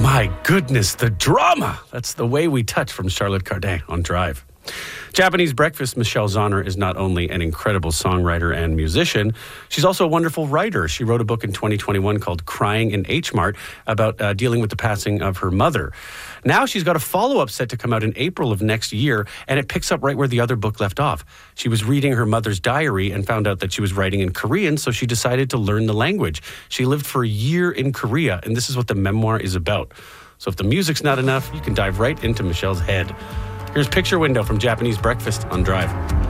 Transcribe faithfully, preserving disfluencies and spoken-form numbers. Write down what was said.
My goodness, the drama. That's The Way We Touch from Charlotte Cardin on Drive. Japanese Breakfast, Michelle Zauner is not only an incredible songwriter and musician, she's also a wonderful writer. She wrote a book in twenty twenty-one called Crying in H Mart about uh, dealing with the passing of her mother. Now she's got a follow-up set to come out in April of next year, and it picks up right where the other book left off. She was reading her mother's diary and found out that she was writing in Korean, so she decided to learn the language. She lived for a year in Korea, and this is what the memoir is about. So if the music's not enough, you can dive right into Michelle's head. Here's Picture Window from Japanese Breakfast on Drive.